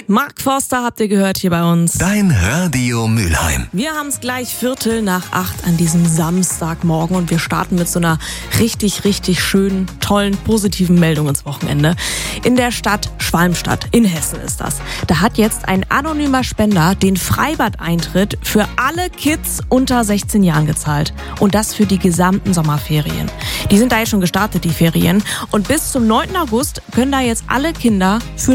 Mark Forster habt ihr gehört hier bei uns. Dein Radio Mülheim. Wir haben es gleich 7:45 an diesem Samstagmorgen und wir starten mit so einer richtig, richtig schönen, tollen, positiven Meldung ins Wochenende. In der Stadt Schwalmstadt, in Hessen ist das. Da hat jetzt ein anonymer Spender den Freibadeintritt für alle Kids unter 16 Jahren gezahlt. Und das für die gesamten Sommerferien. Die sind da jetzt schon gestartet, die Ferien. Und bis zum 9. August können da jetzt alle Kinder für